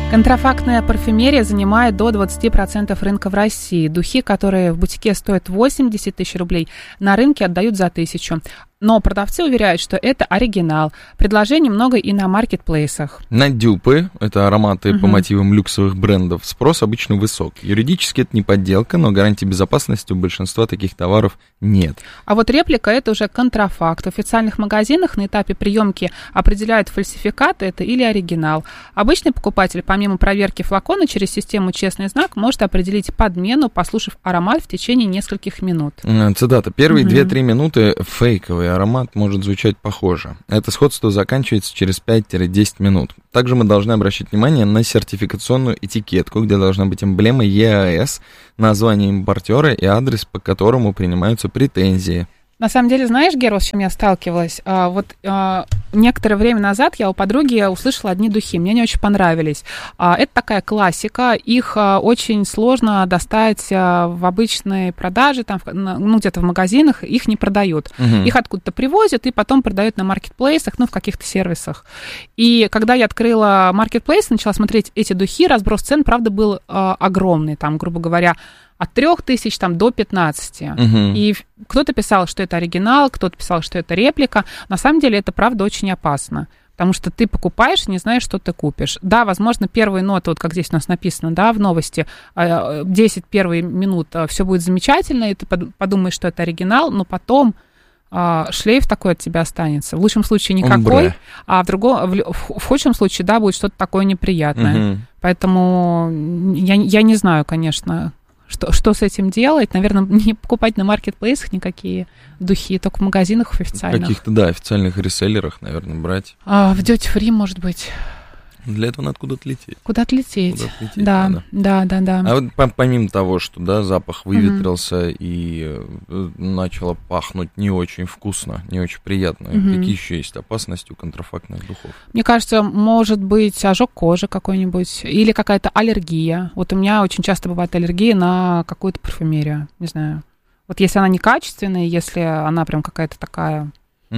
Контрафактная парфюмерия занимает до 20% рынка в России. Духи, которые в бутике стоят 80 тысяч рублей, на рынке отдают за 1000. Но продавцы уверяют, что это оригинал. Предложений много и на маркетплейсах. На дюпы, это ароматы по мотивам люксовых брендов, спрос обычно высок. Юридически это не подделка, но гарантии безопасности у большинства таких товаров нет. А вот реплика – это уже контрафакт. В официальных магазинах на этапе приемки определяют, фальсификат это или оригинал. Обычный покупатель, помимо проверки флакона через систему «Честный знак», может определить подмену, послушав аромат в течение нескольких минут. Цитата. Первые 2-3 минуты фейковый аромат может звучать похоже. Это сходство заканчивается через 5-10 минут. Также мы должны обращать внимание на сертификационную этикетку, где должна быть эмблема ЕАС, название импортера и адрес, по которому принимаются претензии. На самом деле, знаешь, Гера, с чем я сталкивалась? Некоторое время назад я у подруги услышала одни духи, мне они очень понравились. Это такая классика, их очень сложно достать в обычной продаже, там, где-то в магазинах, их не продают. Их откуда-то привозят и потом продают на маркетплейсах, в каких-то сервисах. И когда я открыла маркетплейс, начала смотреть эти духи, разброс цен, правда, был огромный, там, грубо говоря, от 3000 до 15. И кто-то писал, что это оригинал, кто-то писал, что это реплика. На самом деле это, правда, очень опасно, потому что ты покупаешь и не знаешь, что ты купишь. Да, возможно, первые ноты, вот как здесь у нас написано, да, в новости, 10 первых минут все будет замечательно, и ты подумаешь, что это оригинал, но потом шлейф такой от тебя останется. В лучшем случае никакой, а в худшем случае, да, будет что-то такое неприятное. Поэтому я не знаю, конечно, что с этим делать? Наверное, не покупать на маркетплейсах никакие духи, только в магазинах официальных. В каких-то, да, официальных реселлерах, наверное, брать. В Duty Free, может быть. Для этого надо куда-то лететь. Куда-то лететь, да. А вот помимо того, что, да, запах выветрился и начало пахнуть не очень вкусно, не очень приятно, какие еще есть опасности у контрафактных духов? Мне кажется, может быть ожог кожи какой-нибудь или какая-то аллергия. Вот у меня очень часто бывает аллергия на какую-то парфюмерию, не знаю. Вот если она некачественная, если она прям какая-то такая...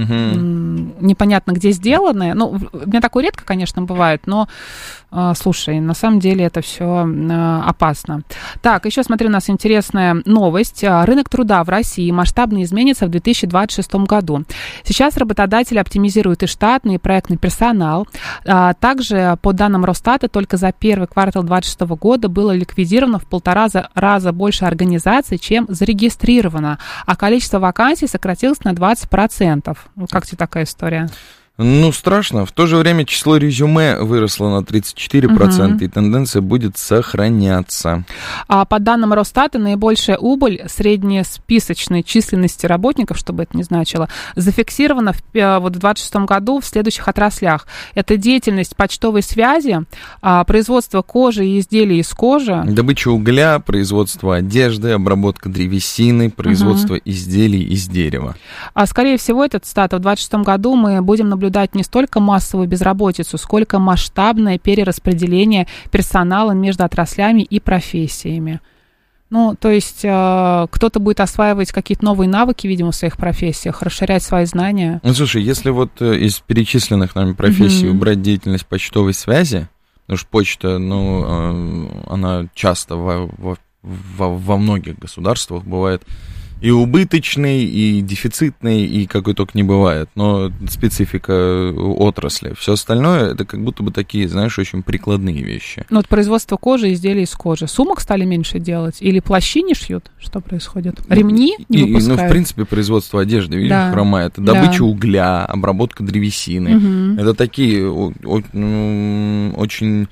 непонятно, где сделанное. У меня такое редко, конечно, бывает, но, слушай, на самом деле это все опасно. Так, еще смотри, у нас интересная новость. Рынок труда в России масштабно изменится в 2026 году. Сейчас работодатели оптимизируют и штатный, и проектный персонал. Также, по данным Росстата, только за первый квартал 2026 года было ликвидировано в 1,5 раза больше организаций, чем зарегистрировано, а количество вакансий сократилось на 20%. Как тебе такая история? Страшно. В то же время число резюме выросло на 34%, и тенденция будет сохраняться. По данным Росстата, наибольшая убыль среднесписочной численности работников, чтобы это не значило, зафиксирована в 2026 году в следующих отраслях. Это деятельность почтовой связи, производство кожи и изделий из кожи. Добыча угля, производство одежды, обработка древесины, производство изделий из дерева. Скорее всего, этот стат в 2026 году мы будем наблюдать не столько массовую безработицу, сколько масштабное перераспределение персонала между отраслями и профессиями. То есть кто-то будет осваивать какие-то новые навыки, видимо, в своих профессиях, расширять свои знания. Слушай, если вот из перечисленных нами профессий убрать деятельность почтовой связи, потому что почта, она часто во многих государствах бывает и убыточный, и дефицитный, и какой только не бывает. Но специфика отрасли. Все остальное, это как будто бы такие, знаешь, очень прикладные вещи. Производство кожи, изделий из кожи. Сумок стали меньше делать? Или плащи не шьют? Что происходит? Ремни не выпускают? В принципе, производство одежды, видишь, хромает. Это добыча угля, обработка древесины. Это такие очень...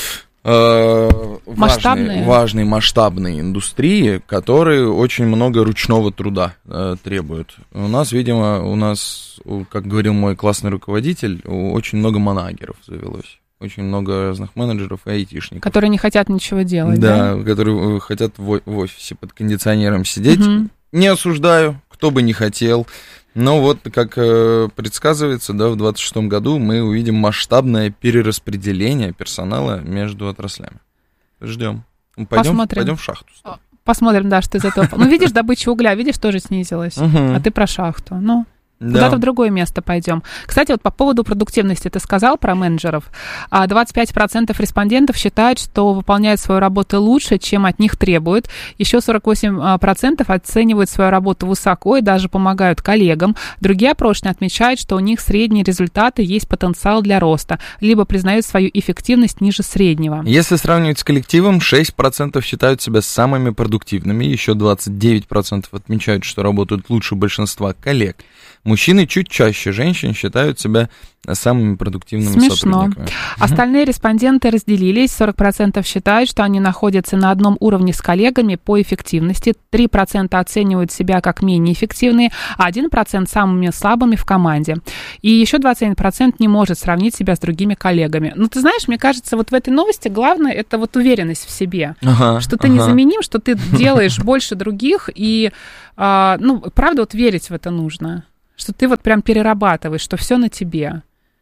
важные масштабные индустрии, которые очень много ручного труда требуют. У нас, как говорил мой классный руководитель, очень много манагеров завелось. Очень много разных менеджеров и айтишников. Которые не хотят ничего делать, да? Да, которые хотят в офисе под кондиционером сидеть. Не осуждаю, кто бы не хотел. Но вот, как предсказывается, да, в 2026 году мы увидим масштабное перераспределение персонала между отраслями. Ждем. Пойдем в шахту. Посмотрим, да, что из этого. Видишь, добыча угля, видишь, тоже снизилась. А ты про шахту. Куда-то в другое место пойдем. Кстати, вот по поводу продуктивности ты сказал про менеджеров. 25% респондентов считают, что выполняют свою работу лучше, чем от них требуют. Еще 48% оценивают свою работу высоко и даже помогают коллегам. Другие опрошенные отмечают, что у них средние результаты, есть потенциал для роста, либо признают свою эффективность ниже среднего. Если сравнивать с коллективом, 6% считают себя самыми продуктивными, еще 29% отмечают, что работают лучше большинства коллег. Мужчины чуть чаще женщин считают себя самыми продуктивными сотрудниками. Остальные респонденты разделились. 40% считают, что они находятся на одном уровне с коллегами по эффективности. 3% оценивают себя как менее эффективные, а 1% самыми слабыми в команде. И еще 21% не может сравнить себя с другими коллегами. Ну, ты знаешь, мне кажется, вот в этой новости главное — это вот уверенность в себе. Что ты незаменим, что ты делаешь больше других. И, правда, вот верить в это нужно. Что ты вот прям перерабатываешь, что все на тебе.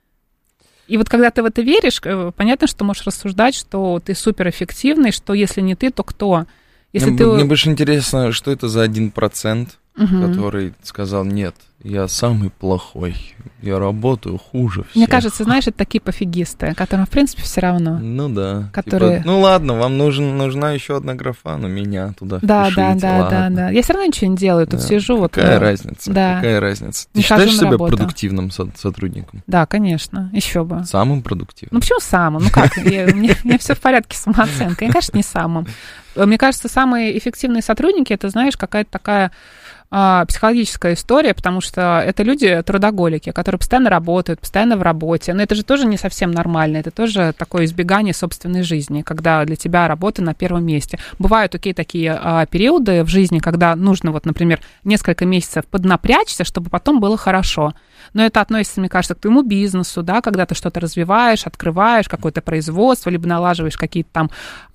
И вот когда ты в это веришь, понятно, что можешь рассуждать, что ты суперэффективный, что если не ты, то кто? Мне больше интересно, что это за 1%, который сказал: нет, я самый плохой, я работаю хуже всех. Мне кажется, знаешь, это такие пофигисты, которым, в принципе, все равно. Ну да. Которые... Типа, ладно, вам нужна еще одна графа, но меня туда да, впишите, да. Я все равно ничего не делаю, тут сижу. Какая разница? Да. Какая разница? Ты считаешь себя продуктивным сотрудником? Да, конечно, еще бы. Самым продуктивным? Ну почему самым? Ну как? У меня все в порядке с самооценкой. Конечно, не самым. Мне кажется, самые эффективные сотрудники, это, знаешь, какая-то такая психологическая история, потому что это люди трудоголики, которые постоянно работают, постоянно в работе. Но это же тоже не совсем нормально, это тоже такое избегание собственной жизни, когда для тебя работа на первом месте. Бывают такие периоды в жизни, когда нужно, вот, например, несколько месяцев поднапрячься, чтобы потом было хорошо. Но это относится, мне кажется, к твоему бизнесу, да, когда ты что-то развиваешь, открываешь какое-то производство, либо налаживаешь какие-то там,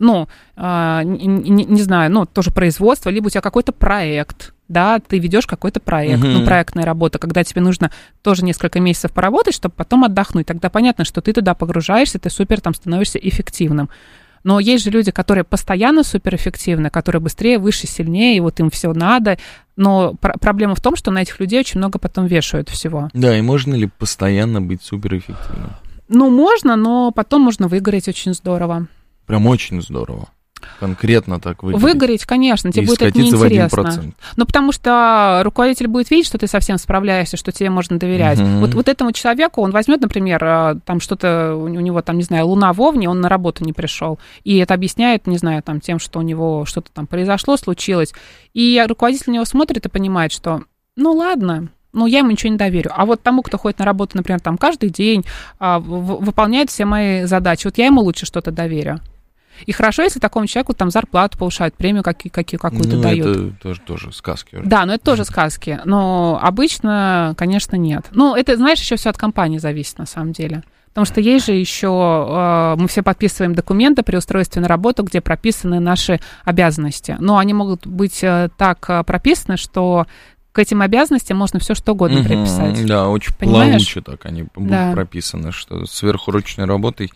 не знаю, тоже производство, либо у тебя какой-то проект, да, ты ведешь какой-то проект, проектная работа, когда тебе нужно тоже несколько месяцев поработать, чтобы потом отдохнуть. Тогда понятно, что ты туда погружаешься, ты супер там становишься эффективным. Но есть же люди, которые постоянно суперэффективны, которые быстрее, выше, сильнее, и вот им все надо. Но проблема в том, что на этих людей очень много потом вешают всего. Да, и можно ли постоянно быть суперэффективным? Можно, но потом можно выгореть очень здорово. Прям очень здорово. Конкретно так выгореть. Выгореть, конечно, тебе будет это неинтересно. Но потому что руководитель будет видеть, что ты совсем справляешься, что тебе можно доверять. Вот этому человеку, он возьмет, например, там что-то, у него там, не знаю, луна в Овне, он на работу не пришел. И это объясняет, не знаю, там тем, что у него что-то там произошло, случилось. И руководитель на него смотрит и понимает, что, ладно, я ему ничего не доверю. А вот тому, кто ходит на работу, например, там каждый день, выполняет все мои задачи, вот я ему лучше что-то доверю. И хорошо, если такому человеку там зарплату повышают, премию какую-то дают. Это тоже сказки. Да, но это тоже сказки. Но обычно, конечно, нет. Это, знаешь, еще все от компании зависит на самом деле. Потому что есть же еще, мы все подписываем документы при устройстве на работу, где прописаны наши обязанности. Но они могут быть так прописаны, что к этим обязанностям можно все что угодно приписать. Да, очень плавуче так они будут прописаны, что сверхурочной работой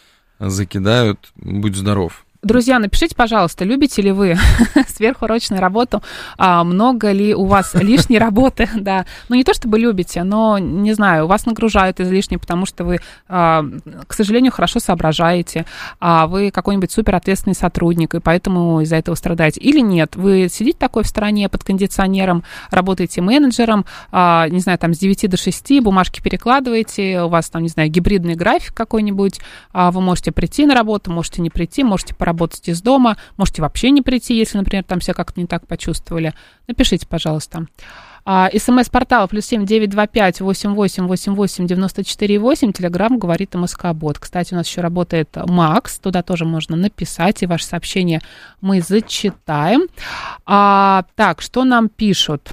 закидают, будь здоров. Друзья, напишите, пожалуйста, любите ли вы сверхурочную работу, много ли у вас лишней работы, да. Не то чтобы любите, но, не знаю, вас нагружают излишне, потому что вы, к сожалению, хорошо соображаете, вы какой-нибудь суперответственный сотрудник, и поэтому из-за этого страдаете. Или нет, вы сидите такой в стороне под кондиционером, работаете менеджером, не знаю, там с 9 до 6, бумажки перекладываете, у вас там, не знаю, гибридный график какой-нибудь, вы можете прийти на работу, можете не прийти, можете поработать из дома, можете вообще не прийти, если, например, там себя как-то не так почувствовали. Напишите, пожалуйста. СМС-портал +7 925 88 88 94 8. Телеграм говорит МСК-бот. Кстати, у нас еще работает Макс. Туда тоже можно написать, и ваше сообщение мы зачитаем. Так, что нам пишут?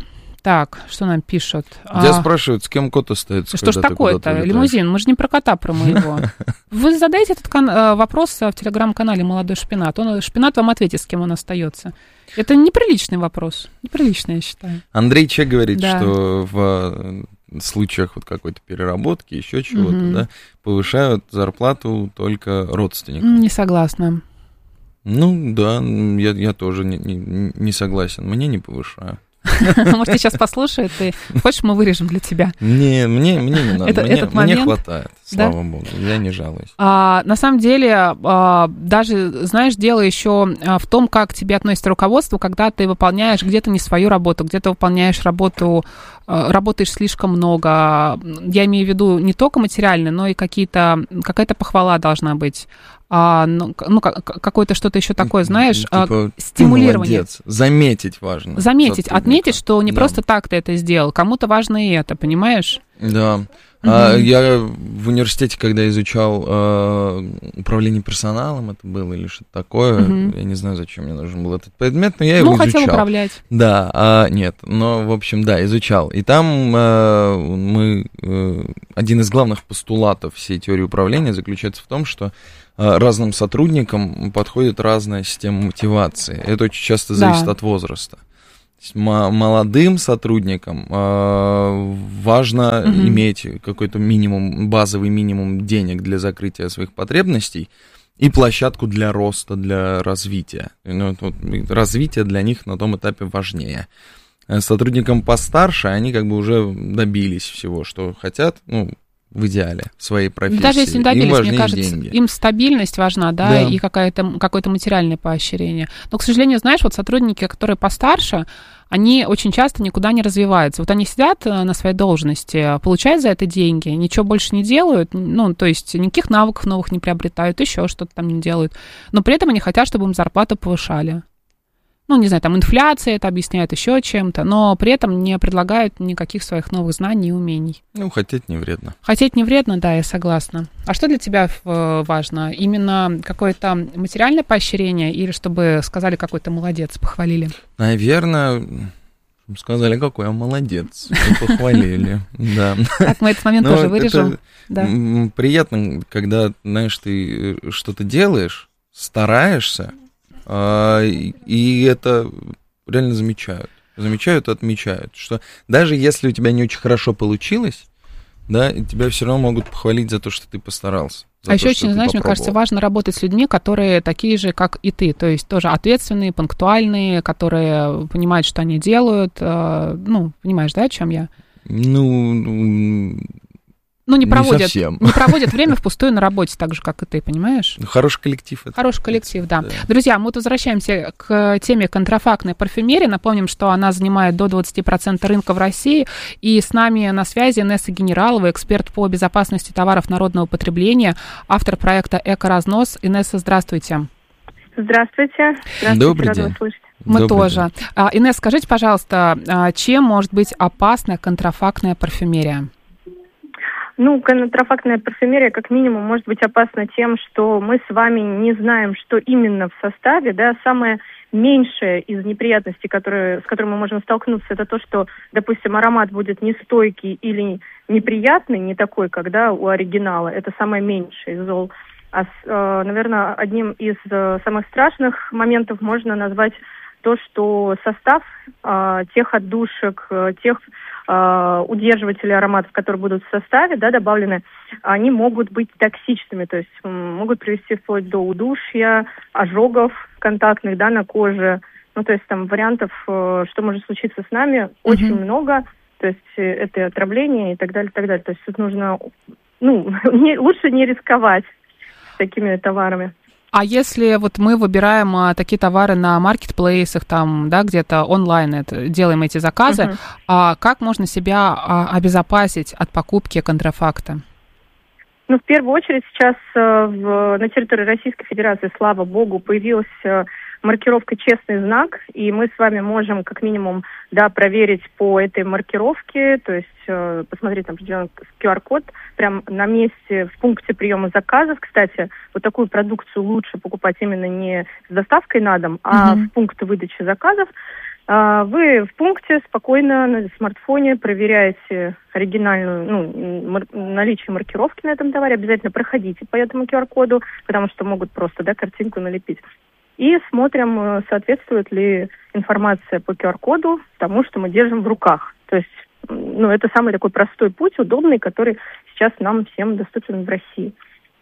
Тебя спрашивают, с кем кот остается. Что ж такое-то? Лимузин, мы же не про кота, про моего. Вы задаете этот вопрос в телеграм-канале «Молодой шпинат». Шпинат вам ответит, с кем он остается. Это неприличный вопрос. Неприличный, я считаю. Андрей Че говорит, что в случаях вот какой-то переработки, еще чего-то, повышают зарплату только родственникам. Не согласна. Да, я тоже не согласен. Мне не повышаю. Может, сейчас послушает, и хочешь, мы вырежем для тебя? Не, мне не надо, мне хватает, да? слава богу, я не жалуюсь. На самом деле, даже, знаешь, дело еще в том, как к тебе относится руководство, когда ты выполняешь где-то не свою работу, где-то выполняешь работу, работаешь слишком много. Я имею в виду не только материально, но и какая-то похвала должна быть. Какое-то что-то еще такое, знаешь, типа, стимулирование. Молодец. Заметить важно. Отметить, что не просто так ты это сделал, кому-то важно и это, понимаешь? Да. Я в университете, когда изучал управление персоналом, это было или что-то такое, я не знаю, зачем мне нужен был этот предмет, но я его изучал. Хотел управлять. Да, нет, но, в общем, да, изучал. И там один из главных постулатов всей теории управления заключается в том, что разным сотрудникам подходит разная система мотивации. Это очень часто зависит от возраста. Молодым сотрудникам важно иметь какой-то базовый минимум денег для закрытия своих потребностей и площадку для роста, для развития. Развитие для них на том этапе важнее. Сотрудникам постарше они как бы уже добились всего, что хотят, в идеале, своей профессии. Даже если не добились, мне кажется, деньги. Им стабильность важна, да, и какое-то материальное поощрение. Но, к сожалению, знаешь, вот сотрудники, которые постарше, они очень часто никуда не развиваются. Вот они сидят на своей должности, получают за это деньги, ничего больше не делают, то есть никаких навыков новых не приобретают, еще что-то там не делают. Но при этом они хотят, чтобы им зарплату повышали. Не знаю, там инфляция это объясняет еще чем-то, но при этом не предлагают никаких своих новых знаний и умений. Хотеть не вредно. Хотеть не вредно, да, я согласна. А что для тебя важно? Именно какое-то материальное поощрение или чтобы сказали, какой ты молодец, похвалили? Наверное, сказали, какой я молодец, и похвалили, да. Так, мы этот момент тоже вырежем. Приятно, когда, знаешь, ты что-то делаешь, стараешься, и это реально замечают и отмечают, что даже если у тебя не очень хорошо получилось, да, тебя все равно могут похвалить за то, что ты постарался. А еще очень, знаешь, мне кажется, важно работать с людьми, которые такие же, как и ты, то есть тоже ответственные, пунктуальные, которые понимают, что они делают, понимаешь, да, о чем я? Не проводят время впустую на работе, так же, как и ты, понимаешь? Хороший коллектив. Хороший коллектив, да. Друзья, мы возвращаемся к теме контрафактной парфюмерии. Напомним, что она занимает до 20% рынка в России. И с нами на связи Инесса Генералова, эксперт по безопасности товаров народного потребления, автор проекта «Эко-разнос». Инесса, здравствуйте. Здравствуйте. Добрый день. Вас слышать. Мы тоже. Инесса, скажите, пожалуйста, чем может быть опасна контрафактная парфюмерия? Контрафактная парфюмерия как минимум может быть опасна тем, что мы с вами не знаем, что именно в составе, да, самое меньшее из неприятностей, с которыми мы можем столкнуться, это то, что, допустим, аромат будет нестойкий или неприятный, не такой, как, да, у оригинала, это самое меньшее из зол. Наверное, одним из самых страшных моментов можно назвать то, что состав тех отдушек, тех удерживатели ароматов, которые будут в составе, да, добавлены, они могут быть токсичными, то есть могут привести вплоть до удушья, ожогов контактных, да, на коже. То есть там вариантов, что может случиться с нами, очень много. То есть это отравление и так далее, так далее. То есть тут нужно, лучше не рисковать с такими товарами. А если вот мы выбираем такие товары на маркетплейсах, там, да, где-то онлайн делаем эти заказы, как можно себя обезопасить от покупки контрафакта? В первую очередь сейчас на территории Российской Федерации, слава богу, появилась маркировка «Честный знак», и мы с вами можем как минимум, да, проверить по этой маркировке, то есть посмотреть там определенный QR-код прямо на месте в пункте приема заказов. Кстати, вот такую продукцию лучше покупать именно не с доставкой на дом, а в пункте выдачи заказов. Вы в пункте спокойно на смартфоне проверяете оригинальную, наличие маркировки на этом товаре. Обязательно проходите по этому QR-коду, потому что могут просто, да, картинку налепить. И смотрим, соответствует ли информация по QR-коду тому, что мы держим в руках. То есть, это самый такой простой путь, удобный, который сейчас нам всем доступен в России.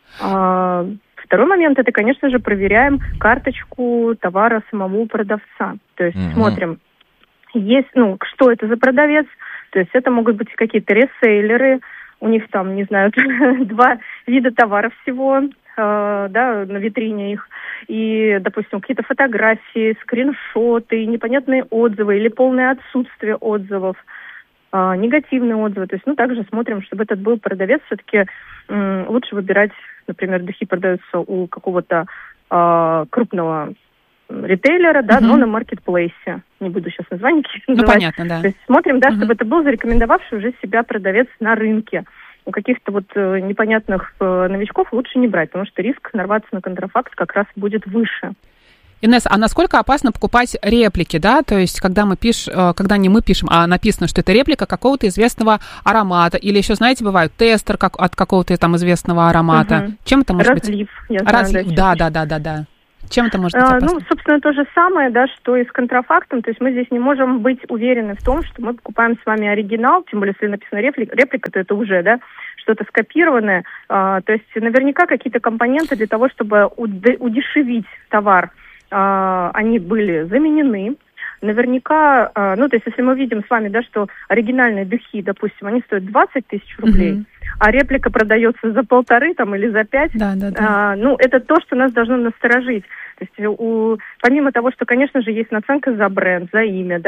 Второй момент, это, конечно же, проверяем карточку товара самого продавца. То есть смотрим, есть, что это за продавец, то есть это могут быть какие-то ресейлеры, у них там, не знаю, 2 вида товаров всего, на витрине их, и, допустим, какие-то фотографии, скриншоты, непонятные отзывы или полное отсутствие отзывов, негативные отзывы. То есть, также смотрим, чтобы этот был продавец. Все-таки лучше выбирать, например, духи продаются у какого-то крупного ритейлера, но на маркетплейсе. Не буду сейчас название называть. Понятно, да. То есть смотрим, чтобы это был зарекомендовавший уже себя продавец на рынке. У каких-то непонятных новичков лучше не брать, потому что риск нарваться на контрафакт как раз будет выше. Инесс, а насколько опасно покупать реплики, да? То есть, когда не мы пишем, а написано, что это реплика какого-то известного аромата, или еще, знаете, бывает тестер от какого-то там известного аромата. Угу. Чем это может Разлив, быть? Я знаю, Разлив, да. Чем это может быть опасно? Собственно, то же самое, что и с контрафактом. То есть мы здесь не можем быть уверены в том, что мы покупаем с вами оригинал, тем более, если написано реплика, то это уже, что-то скопированное. То есть наверняка какие-то компоненты для того, чтобы удешевить товар, они были заменены. Наверняка, то есть если мы видим с вами, что оригинальные духи, допустим, они стоят 20 тысяч рублей, а реплика продается за 1,5 или за 5, это то, что нас должно насторожить. То есть помимо того, что, конечно же, есть наценка за бренд, за имя,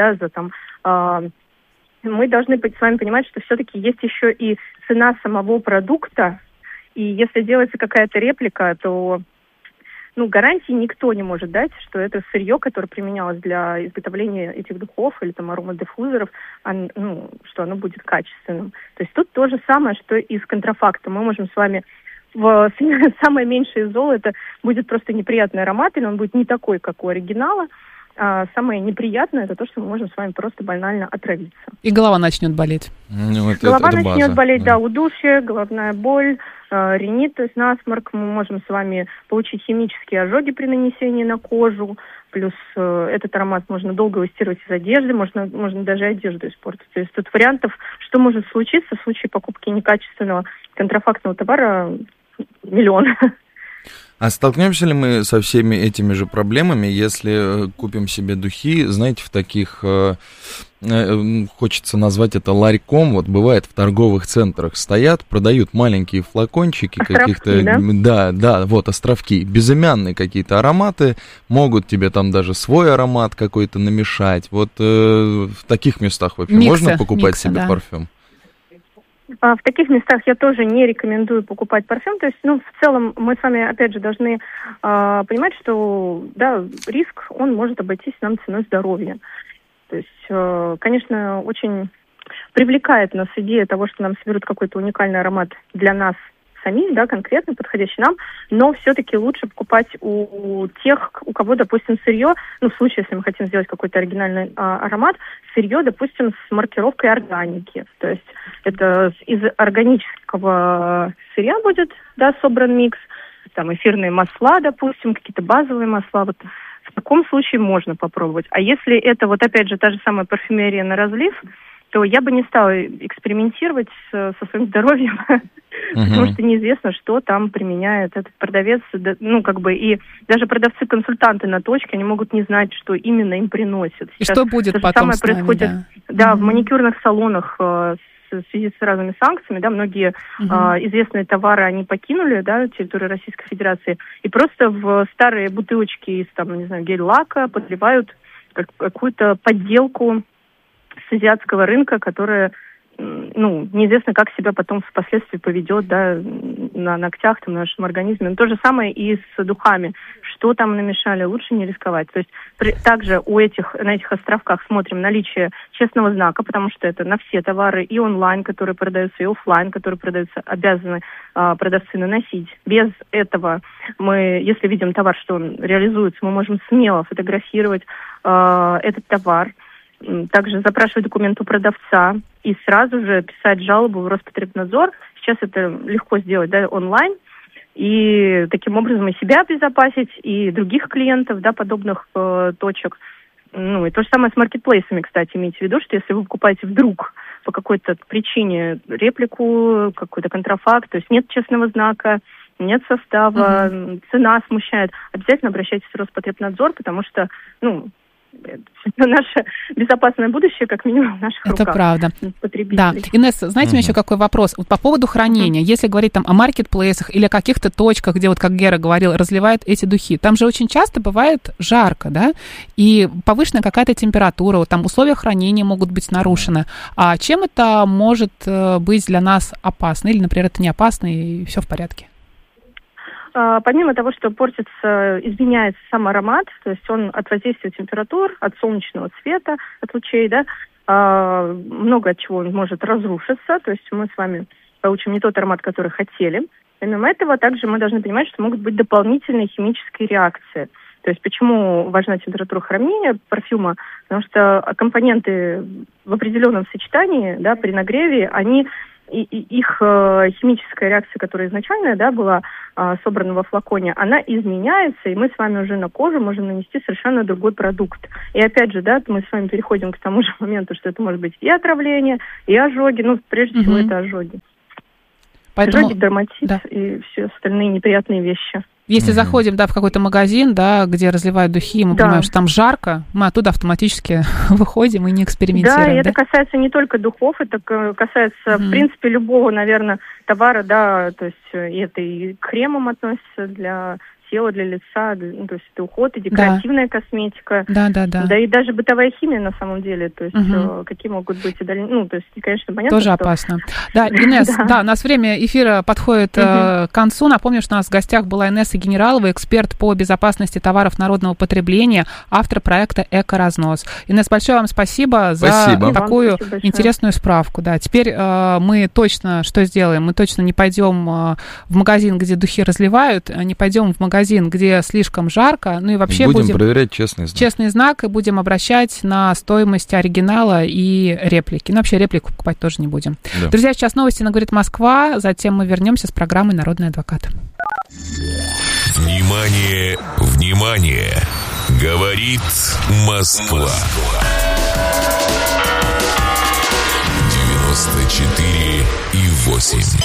мы должны с вами понимать, что все-таки есть еще и цена самого продукта, и если делается какая-то реплика, то гарантии никто не может дать, что это сырье, которое применялось для изготовления этих духов или аромадиффузоров, что оно будет качественным. То есть тут то же самое, что и с контрафактом. Мы можем с вами самое меньшее из зол, это будет просто неприятный аромат, или он будет не такой, как у оригинала. А самое неприятное, это то, что мы можем с вами просто банально отравиться. И голова начнет болеть. Голова начнет болеть, удушье, головная боль, ринит, то есть насморк. Мы можем с вами получить химические ожоги при нанесении на кожу. Плюс этот аромат можно долго его стирать из одежды, можно даже одежду испортить. То есть тут вариантов, что может случиться в случае покупки некачественного контрафактного товара, миллион. А столкнемся ли мы со всеми этими же проблемами, если купим себе духи, знаете, в таких, хочется назвать это ларьком, бывает в торговых центрах стоят, продают маленькие флакончики каких-то, да, островки, безымянные какие-то ароматы, могут тебе там даже свой аромат какой-то намешать. В таких местах вообще можно покупать себе парфюм? В таких местах я тоже не рекомендую покупать парфюм. То есть, в целом, мы с вами, опять же, должны понимать, что, риск, он может обойтись нам ценой здоровья. То есть, конечно, очень привлекает нас идея того, что нам соберут какой-то уникальный аромат для нас самих, конкретно подходящий нам, но все-таки лучше покупать у тех, у кого, допустим, сырье, в случае, если мы хотим сделать какой-то оригинальный аромат, сырье, допустим, с маркировкой органики. То есть это из органического сырья будет, собран микс, там эфирные масла, допустим, какие-то базовые масла, в таком случае можно попробовать. А если это, опять же, та же самая парфюмерия на разлив, то я бы не стала экспериментировать со своим здоровьем, потому что неизвестно, что там применяет этот продавец. И даже продавцы-консультанты на точке, они могут не знать, что именно им приносят. И что будет потом с нами, происходит, в маникюрных салонах в связи с разными санкциями, многие известные товары, они покинули, территорию Российской Федерации, и просто в старые бутылочки из, гель-лака подливают какую-то подделку с азиатского рынка, которая, неизвестно, как себя потом впоследствии поведет, на ногтях, на нашем организме. Но то же самое и с духами. Что там намешали, лучше не рисковать. То есть также на этих островках смотрим наличие честного знака, потому что это на все товары, и онлайн, которые продаются, и офлайн, которые продаются, обязаны продавцы наносить. Без этого если видим товар, что он реализуется, мы можем смело фотографировать этот товар, также запрашивать документы у продавца и сразу же писать жалобу в Роспотребнадзор. Сейчас это легко сделать онлайн. И таким образом и себя обезопасить, и других клиентов, подобных точек. И то же самое с маркетплейсами, кстати, имейте в виду, что если вы покупаете вдруг по какой-то причине реплику, какой-то контрафакт, то есть нет честного знака, нет состава, цена смущает, обязательно обращайтесь в Роспотребнадзор, потому что, наше безопасное будущее, как минимум, в наших руках. Это правда. Потребителей. Да. Инесс, знаете, у меня еще какой вопрос? Вот по поводу хранения. Если говорить там о маркетплейсах или о каких-то точках, где, вот как Гера говорил, разливают эти духи, там же очень часто бывает жарко, да, и повышенная какая-то температура, вот там условия хранения могут быть нарушены. А чем это может быть для нас опасно? Или, например, это не опасно и все в порядке? Помимо того, что портится, изменяется сам аромат, то есть он от воздействия температур, от солнечного света, от лучей, да, много от чего он может разрушиться, то есть мы с вами получим не тот аромат, который хотели. Помимо этого, также мы должны понимать, что могут быть дополнительные химические реакции. То есть почему важна температура хранения парфюма? Потому что компоненты в определенном сочетании, да, при нагреве, они... их химическая реакция, которая изначально, да, была собрана во флаконе, она изменяется, и мы с вами уже на кожу можем нанести совершенно другой продукт. И опять же, да, мы с вами переходим к тому же моменту, что это может быть и отравление, и ожоги, ну, прежде всего, это ожоги. Поэтому... Ожоги, дерматит, да, и все остальные неприятные вещи. Если заходим, да, в какой-то магазин, да, где разливают духи, мы понимаем, что там жарко, мы оттуда автоматически выходим и не экспериментируем. Да, и это касается не только духов, это касается, в принципе, любого, наверное, товара, да, то есть и это и к кремам относится для тела, для лица, ну, то есть это уход и декоративная косметика. Да. Да и даже бытовая химия на самом деле, то есть какие могут быть, ну, то есть, конечно, понятно, тоже что... опасно. Да, Инесс, да, у нас время эфира подходит к концу. Напомню, что у нас в гостях была Инесса Генералова, эксперт по безопасности товаров народного потребления, автор проекта «Эко-разнос». Инесс, большое вам спасибо за такую интересную справку. Да, теперь мы точно что сделаем? Мы точно не пойдем в магазин, где духи разливают, не пойдем в магазин, где слишком жарко, ну и вообще будем проверять честный знак. Честный знак, и будем обращать на стоимость оригинала и реплики. Ну, вообще реплику покупать тоже не будем. Да. Друзья, сейчас новости на «Говорит Москва», затем мы вернемся с программой «Народный адвокат». Внимание, внимание! Говорит Москва. 94,8.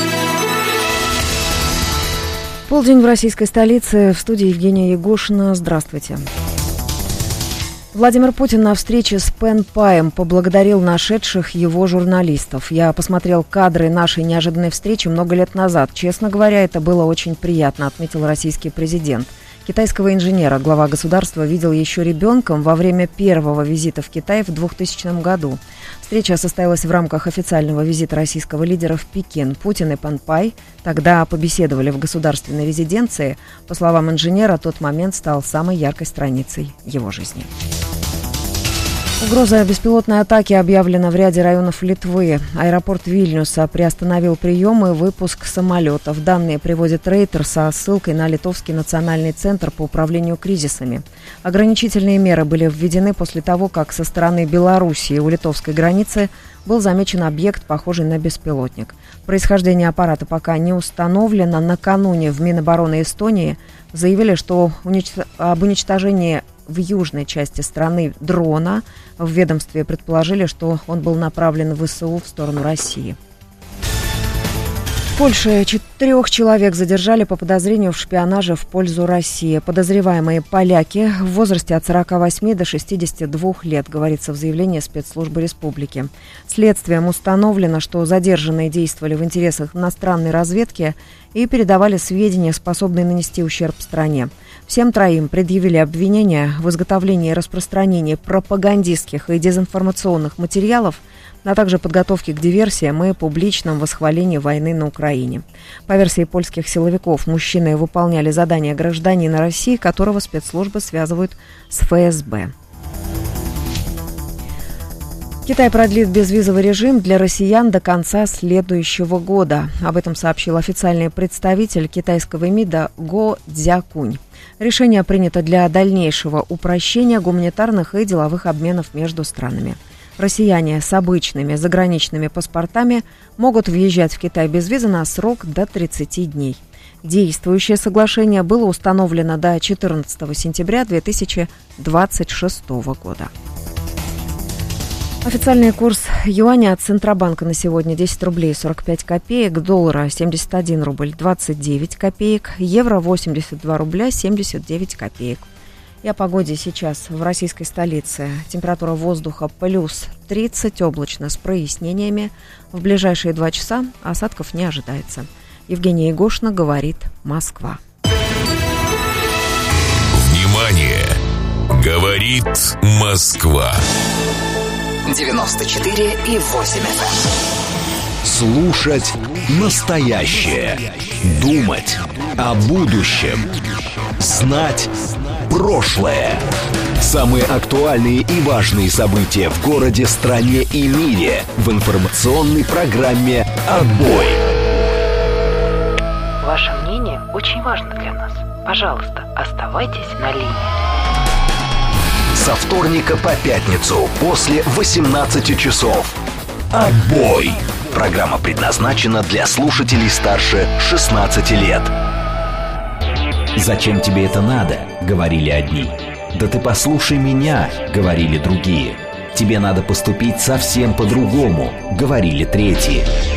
Полдень в российской столице. В студии Евгения Егошина. Здравствуйте. Владимир Путин на встрече с Пен Паем поблагодарил нашедших его журналистов. Я посмотрел кадры нашей неожиданной встречи много лет назад. Честно говоря, это было очень приятно, отметил российский президент. Китайского инженера глава государства видел еще ребенком во время первого визита в Китай в 2000 году. Встреча состоялась в рамках официального визита российского лидера в Пекин. Путин и Пен Пай тогда побеседовали в государственной резиденции. По словам инженера, тот момент стал самой яркой страницей его жизни. Угроза беспилотной атаки объявлена в ряде районов Литвы. Аэропорт Вильнюса приостановил прием и выпуск самолетов. Данные приводит Рейтер со ссылкой на Литовский национальный центр по управлению кризисами. Ограничительные меры были введены после того, как со стороны Белоруссии у литовской границы был замечен объект, похожий на беспилотник. Происхождение аппарата пока не установлено. Накануне в Минобороны Эстонии заявили, что об уничтожении в южной части страны дрона. В ведомстве предположили, что он был направлен в ВСУ в сторону России. В Польше 4 человек задержали по подозрению в шпионаже в пользу России. Подозреваемые поляки в возрасте от 48 до 62 лет, говорится в заявлении спецслужбы республики. Следствием установлено, что задержанные действовали в интересах иностранной разведки и передавали сведения, способные нанести ущерб стране. Всем троим предъявили обвинения в изготовлении и распространении пропагандистских и дезинформационных материалов, а также подготовке к диверсиям и публичном восхвалении войны на Украине. По версии польских силовиков, мужчины выполняли задания гражданина России, которого спецслужбы связывают с ФСБ. Китай продлит безвизовый режим для россиян до конца следующего года. Об этом сообщил официальный представитель китайского МИДа Го Цзякунь. Решение принято для дальнейшего упрощения гуманитарных и деловых обменов между странами. Россияне с обычными заграничными паспортами могут въезжать в Китай без визы на срок до 30 дней. Действующее соглашение было установлено до 14 сентября 2026 года. Официальный курс юаня от Центробанка на сегодня 10 рублей 45 копеек, доллара 71 рубль 29 копеек, евро 82 рубля 79 копеек. И о погоде сейчас в российской столице. Температура воздуха плюс 30, облачно с прояснениями. В ближайшие 2 часа осадков не ожидается. Евгения Егошина, говорит Москва. Внимание! Говорит Москва. 94,8 FM. Слушать настоящее. Думать о будущем. Знать прошлое. Самые актуальные и важные события в городе, стране и мире в информационной программе «Отбой». Ваше мнение очень важно для нас. Пожалуйста, оставайтесь на линии. Со вторника по пятницу после 18 часов. «Отбой». Программа предназначена для слушателей старше 16 лет. «Зачем тебе это надо?» — говорили одни. «Да ты послушай меня», — говорили другие. «Тебе надо поступить совсем по-другому», — говорили третьи.